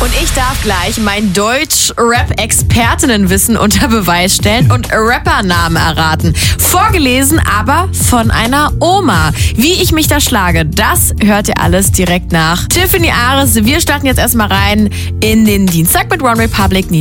Und ich darf gleich mein Deutsch-Rap-Expertinnenwissen unter Beweis stellen und Rappernamen erraten. Vorgelesen, aber von einer Oma. Wie ich mich da schlage, das hört ihr alles direkt nach Tiffany Ares. Wir starten jetzt erstmal rein in den Dienstag mit One Republic.